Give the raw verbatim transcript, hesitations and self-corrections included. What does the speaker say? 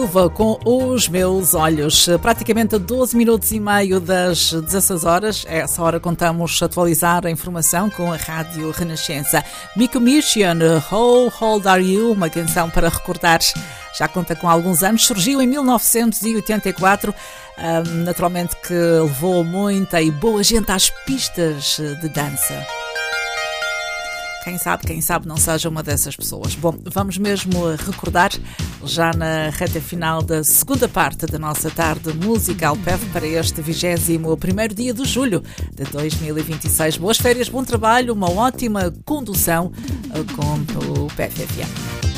Silva com Os Meus Olhos. Praticamente a doze minutos e meio das dezasseis horas. A essa hora contamos atualizar a informação com a Rádio Renascença. Miko Mission, How Old Are You? Uma canção para recordar. Já conta com alguns anos. Surgiu em mil novecentos e oitenta e quatro. Um, naturalmente que levou muita e boa gente às pistas de dança. Quem sabe, quem sabe não seja uma dessas pessoas. Bom, vamos mesmo recordar, já na reta final da segunda parte da nossa tarde musical P E V para este vigésimo primeiro dia de julho de dois mil e vinte e seis. Boas férias, bom trabalho, uma ótima condução com o P E V F M.